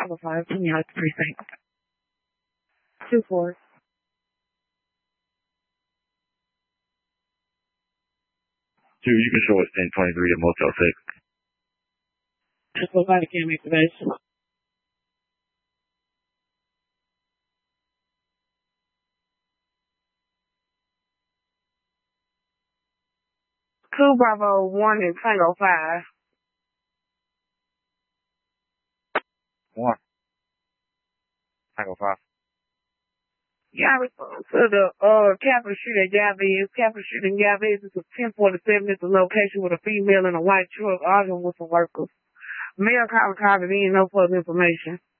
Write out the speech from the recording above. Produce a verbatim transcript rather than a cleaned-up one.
Number five, Kenyatta Precinct. Two four. Two, you can show us ten twenty-three at Motel six. Just go by the cam activation. Two Bravo one and Tango five. One. Tango five. Yeah, I respond to the uh Capitol Street at Galvez. Capitol Street in Galvez is a ten forty-seven. It's a location with a female in a white truck arguing with some workers. Male caller called it in, no further information.